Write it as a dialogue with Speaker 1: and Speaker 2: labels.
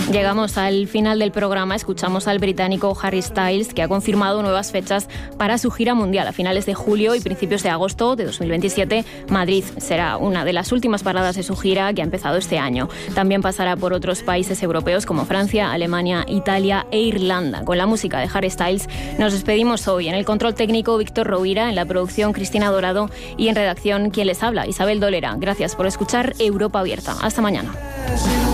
Speaker 1: Llegamos al final del programa. Escuchamos al británico Harry Styles, que ha confirmado nuevas fechas para su gira mundial. A finales de julio y principios de agosto de 2027, Madrid será una de las últimas paradas de su gira, que ha empezado este año. También pasará por otros países europeos como Francia, Alemania, Italia e Irlanda. Con la música de Harry Styles nos despedimos hoy. En el control técnico, Víctor Rovira; en la producción, Cristina Dorado; y en redacción, quien les habla, Isabel Dolera. Gracias por escuchar Europa Abierta. Hasta mañana.